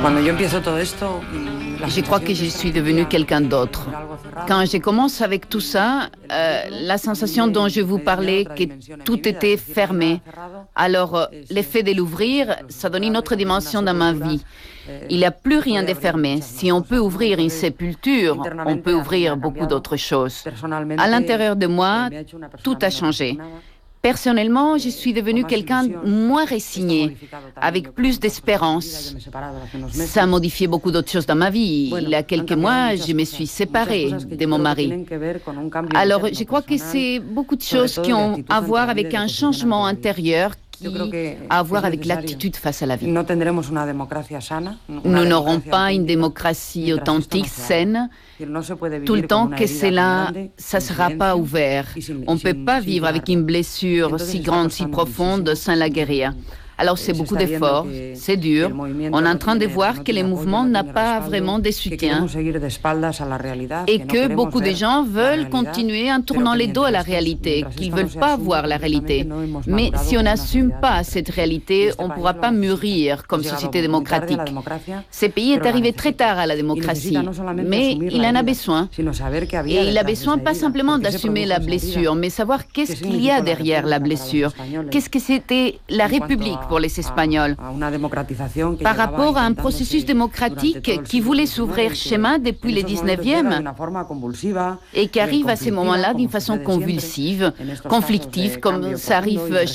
Je crois que je suis devenue quelqu'un d'autre. Quand je commence avec tout ça, la sensation dont je vous parlais, que tout était fermé. Alors, l'effet de l'ouvrir, ça donne une autre dimension dans ma vie. Il n'y a plus rien de fermé. Si on peut ouvrir une sépulture, on peut ouvrir beaucoup d'autres choses. À l'intérieur de moi, tout a changé. Personnellement, je suis devenue quelqu'un de moins résigné, avec plus d'espérance. Ça a modifié beaucoup d'autres choses dans ma vie. Il y a quelques mois, je me suis séparée de mon mari. Alors, je crois que c'est beaucoup de choses qui ont à voir avec un changement intérieur, qui a à voir avec l'attitude face à la vie. Nous n'aurons pas une démocratie authentique, saine, tout le temps que cela, ça ne sera pas ouvert. On ne peut pas vivre avec une blessure si grande, si profonde, sans la guérir. Alors c'est beaucoup d'efforts, c'est dur. On est en train de voir que le mouvement n'a pas vraiment de soutien et que beaucoup de gens veulent continuer en tournant les dos à la réalité, qu'ils ne veulent pas voir la réalité. Mais si on n'assume pas cette réalité, on ne pourra pas mûrir comme société démocratique. Ce pays est arrivé très tard à la démocratie, mais il en a besoin. Et il a besoin pas simplement d'assumer la blessure, mais savoir qu'est-ce qu'il y a derrière la blessure. Qu'est-ce que c'était la République pour les Espagnols, par rapport à un processus démocratique qui voulait s'ouvrir chemin depuis le 19e et qui arrive à ces moments-là d'une façon convulsive, conflictive, comme ça arrive